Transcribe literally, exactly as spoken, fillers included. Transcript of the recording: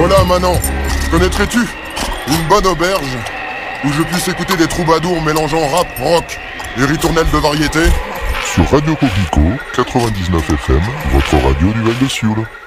Hola Manon, connaîtrais-tu une bonne auberge où je puisse écouter des troubadours mélangeant rap, rock et ritournelles de variété? Sur Radio Coquelicot, quatre-vingt-dix-neuf F M, votre radio du Val de Sioule.